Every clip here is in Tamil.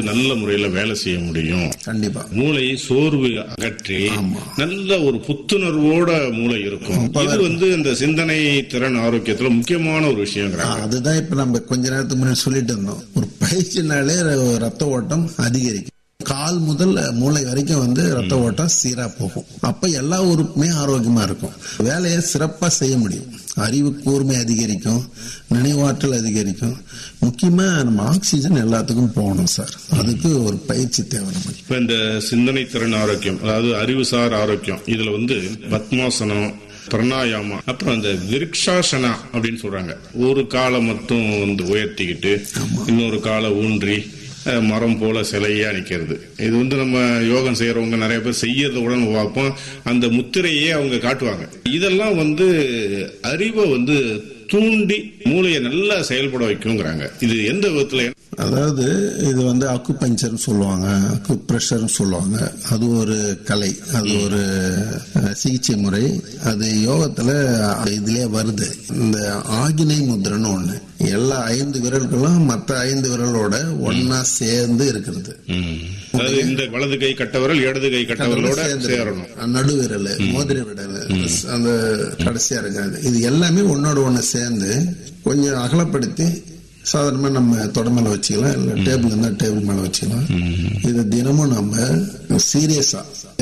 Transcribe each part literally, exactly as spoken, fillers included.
நல்ல முறையில வேலை செய்ய முடியும். கண்டிப்பா மூளையை சோர்வு அகற்றி நல்ல ஒரு புத்துணர்வோட மூளை இருக்கும். இது வந்து இந்த சிந்தனை திறன் ஆரோக்கியத்துல முக்கியமான ஒரு விஷயம். அதுதான் இப்ப நம்ம கொஞ்ச நேரத்துக்கு முன்னாடி சொல்லிட்டு இருந்தோம். ஒரு பயிற்சினாலே ரத்த ஓட்டம் அதிகரிக்கும். கால் முதல் மூளை வரைக்கும் வந்து ரத்த ஓட்டம் சீரா போகும். அப்ப எல்லா உறுப்புமே ஆரோக்கியமா இருக்கும். வேலையை சிறப்பா செய்ய முடியும். அறிவு கூர்மை அதிகரிக்கும், நினைவாற்றல் அதிகரிக்கும். முக்கியமா நம்ம ஆக்சிஜன் எல்லாத்துக்கும் போகணும் சார். அதுக்கு ஒரு பயிற்சி தேவை நமக்கு. இப்ப இந்த சிந்தனை திறன் ஆரோக்கியம், அதாவது அறிவுசார் ஆரோக்கியம், இதுல வந்து பத்மாசனம், பிரணாயாமம், அப்புறம் அந்த விருக்ஷாசனா அப்படின்னு சொல்றாங்க. ஒரு காலை மட்டும் வந்து உயர்த்திக்கிட்டு இன்னொரு காலை ஊன்றி மரம் போல சிலையா நிக்கிறது. இது வந்து நம்ம யோகம் செய்யறவங்க நிறைய பேர் செய்யறத உடனே பார்ப்போம். அந்த முத்திரையே அவங்க காட்டுவாங்க. இதெல்லாம் வந்து அறிவை வந்து தூண்டி மூளையை நல்லா செயல்பட வைக்குங்கிறாங்க. இது எந்த விதத்துல? அதாவது இது வந்து அக்குபஞ்சர் சொல்லுவாங்க, அக்குப்ரெஷர் சொல்லுவாங்க. அது ஒரு கலை, அது ஒரு சிகிச்சை முறை. அது யோகத்துல இதுலயே வருது. இந்த ஆகினை முத்திரன்னு ஒண்ணு, எல்லா ஐந்து விரல்களும் மற்ற ஐந்து விரலோட ஒன்னா சேர்ந்து இருக்கிறது. இந்த வலது கை கட்டவரல் இடது கை கட்டவரலோட சேரணும். நடுவிரல், மோதிர விரல், அந்த கடைசியா இருக்காது. இது எல்லாமே ஒன்னோட ஒண்ணு சேர்ந்து கொஞ்சம் அகலப்படுத்தி சாதாரணமா நம்ம தொட மேல வச்சுக்கலாம், இல்ல டேபிள் இருந்தா டேபிள் மேல வச்சுக்கலாம். இது தினமும் நம்ம சீரியஸா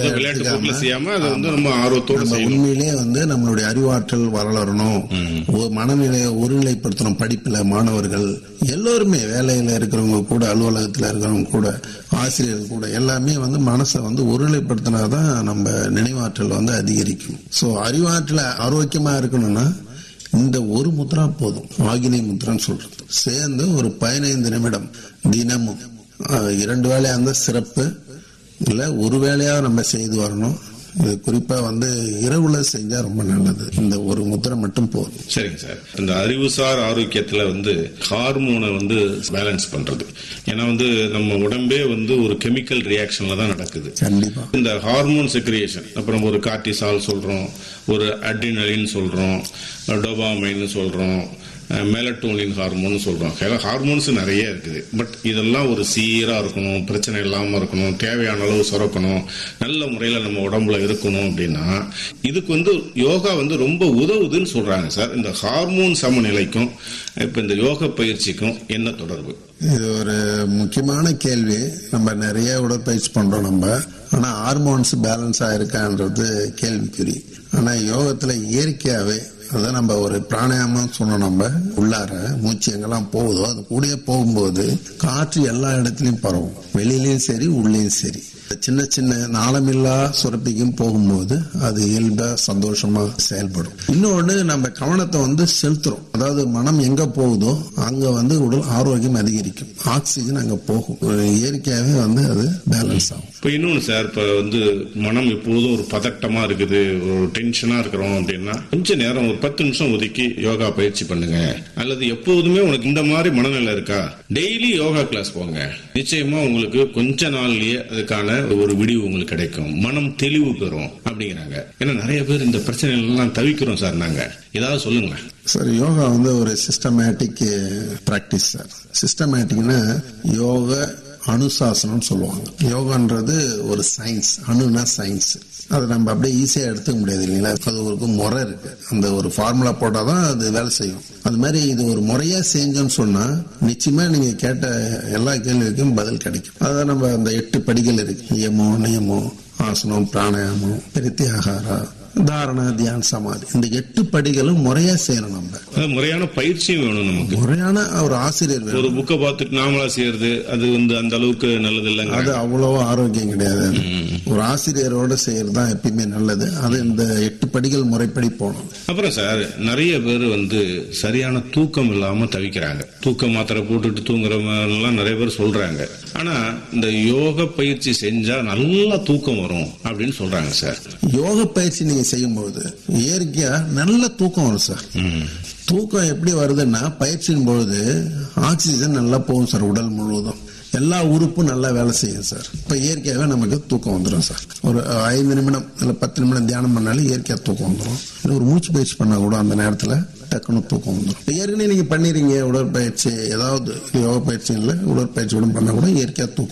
உண்மையிலேயே வந்து நம்மளுடைய அறிவாற்றல் வளரணும், மனநிலையை ஒருநிலைப்படுத்தணும். படிப்புல மாணவர்கள் எல்லோருமே, வேலையில இருக்கிறவங்க கூட, அலுவலகத்துல இருக்கிறவங்க கூட, ஆசிரியர்கள் கூட, எல்லாமே வந்து மனசை வந்து ஒருநிலைப்படுத்தினாதான் நம்ம நினைவாற்றல் வந்து அதிகரிக்கும். சோ அறிவாற்றல ஆரோக்கியமா இருக்கணும்னா இந்த ஒரு முத்ரா போதும். ஆகினை முத்ரான்னு சொல்றது சேர்ந்து ஒரு பதினைந்து நிமிடம் தினமும், இரண்டு வேலையா இருந்தா சிறப்பு, இல்ல ஒரு வேலையா நம்ம செய்து வரணும். இது குறிப்பா வந்து இரவுல செஞ்சா ரொம்ப நல்லது. இந்த ஒரு முத்திரை மட்டும் போதும். சரிங்க சார். இந்த அறிவுசார் ஆரோக்கியத்துல வந்து ஹார்மோனை வந்து பேலன்ஸ் பண்றது, ஏன்னா வந்து நம்ம உடம்பே வந்து ஒரு கெமிக்கல் ரியாக்ஷன்ல தான் நடக்குது. கண்டிப்பா இந்த ஹார்மோன் செக்ரியேஷன், அப்புறம் ஒரு கார்டிசால் சொல்றோம், ஒரு அட்ரினலின் சொல்றோம், டோபாமைன் சொல்றோம், மெலட்டோனின் ஹார்மோன் சொல்றோம். ஹார்மோன்ஸ் நிறைய இருக்குது. பட் இதெல்லாம் ஒரு சீரா இருக்கணும், பிரச்சனை இல்லாம இருக்கணும், தேவையான அளவு சுரக்கணும், நல்ல முறையில நம்ம உடம்புல இருக்கணும். அப்படின்னா இதுக்கு வந்து யோகா வந்து ரொம்ப உதவுதுன்னு சொல்றாங்க சார். இந்த ஹார்மோன் சமநிலைக்கும் இப்ப இந்த யோக பயிற்சிக்கும் என்ன தொடர்பு? இது ஒரு முக்கியமான கேள்வி. நம்ம நிறைய உடற்பயிற்சி பண்றோம் நம்ம, ஆனா ஹார்மோன்ஸ் பேலன்ஸ் ஆயிருக்கான்றது கேள்விக்குறி. ஆனா யோகத்துல இயற்கையாவே, அதான் நம்ம ஒரு பிராணாயாமம் சொன்னோம், நம்ம உள்ளார மூச்சு எங்கெல்லாம் போகுதோ அது கூடயே போகும்போது காற்று எல்லா இடத்துலயும் பரவும், வெளியிலயும் சரி உள்ளேயும் சரி. சின்ன சின்ன நாளமில்லா சுரப்பிக்கும் போகும்போது அது இயல்பா சந்தோஷமா செயல்படும். இன்னொன்னு, நம்ம கவனத்தை வந்து செலுத்துறோம். அதாவது மனம் எங்க போகுதோ அங்க வந்து உடல் ஆரோக்கியம் அதிகரிக்கும், ஆக்சிஜன் அங்க போகும். இயற்கையாவே வந்து அது பேலன்ஸ் ஆகும். இப்ப இன்னொன்னு சார், இப்ப வந்து மனம் எப்போதும் ஒரு பதட்டமா இருக்குது, ஒரு டென்ஷனா இருக்கிறோம் அப்படின்னா கொஞ்ச நேரம் ஒரு பத்து நிமிஷம் ஒதுக்கி யோகா பயிற்சி பண்ணுங்க. அல்லது எப்போதுமே உனக்கு இந்த மாதிரி மனநிலை இருக்கா, டெய்லி யோகா கிளாஸ் போங்க. நிச்சயமா உங்களுக்கு கொஞ்ச நாள்லயே அதுக்கான ஒரு விடிவு உங்களுக்கு கிடைக்கும், மனம் தெளிவு பெறும் அப்படிங்கிறாங்க. ஏன்னா நிறைய பேர் இந்த பிரச்சனைகள் எல்லாம் தவிக்கிறோம் சார். நாங்க ஏதாவது சொல்லுங்க சார். யோகா வந்து ஒரு சிஸ்டமேட்டிக் பிராக்டிஸ் சார். சிஸ்டமேட்டிக்னா யோகா அனுசாசனம் சொல்லுவாங்க. யோகான்றது ஒரு சயின்ஸ், அணுனா சயின்ஸ். அதை நம்ம அப்படியே ஈஸியா எடுத்துக்க முடியாது இல்லைங்களா. அது ஒரு முறை இருக்கு, அந்த ஒரு ஃபார்முலா போட்டாதான் அது வேலை செய்யும். அது மாதிரி இது ஒரு முறையா செஞ்சோம்னு சொன்னா நிச்சயமா நீங்க கேட்ட எல்லா கேள்விக்கும் பதில் கிடைக்கும். அதான் நம்ம அந்த எட்டு படிகள் இருக்கு, யமோ நியமோ ஆசனம் பிராணாயாமம் பிரத்யாகாரா தாரணா தியான் சமாதி. இந்த எட்டு படிகளும் முறையா செய்யணும். நம்ம முறையான பயிற்சியும் வேணும், நமக்கு முறையான ஒரு ஆசிரியர் வேணும். ஒரு புக்கை பார்த்துட்டு நாமளா செய்யறது அது வந்து அந்த அளவுக்கு நல்லது இல்லைங்க. அது அவ்வளவோ ஆரோக்கியம் கிடையாது. ஒரு ஆசிரியரோட செய்யறது தான் எப்பயுமே நல்லது. அது இந்த எட்டு படிகள் முறைப்படி போகணும். அப்புறம் சார், நிறைய பேர் வந்து சரியான தூக்கம் இல்லாம தவிக்கிறாங்க. தூக்க மாத்திரை போட்டுட்டு தூங்குறவங்க நிறைய பேர் சொல்றாங்க. ஆனா இந்த யோக பயிற்சி செஞ்சா நல்லா தூக்கம் வரும் அப்படின்னு சொல்றாங்க சார். யோக பயிற்சி நீங்க செய்யும்போது இயற்கையா நல்ல தூக்கம் வரும் சார். தூக்கம் எப்படி வருதுன்னா, பயிற்சியின் பொழுது ஆக்சிஜன் நல்லா போகும் சார், உடல் முழுவதும் எல்லா உறுப்பும் நல்லா வேலை செய்யும் சார். இப்ப இயற்கையாவே நமக்கு தூக்கம் வந்துடும் சார். ஒரு ஐந்து நிமிடம் இல்ல பத்து நிமிடம் தியானம் பண்ணாலும் இயற்கையா தூக்கம் வந்துடும். ஒரு மூச்சு பயிற்சி பண்ணா கூட அந்த நேரத்துல டக்குனு தூக்கம் வந்துடும். ஏற்கனவே நீங்க பண்ணிடுறீங்க உடற்பயிற்சி, ஏதாவது யோகா பயிற்சி இல்லை உடற்பயிற்சி கூட பண்ணா கூட இயற்கையா தூக்கம்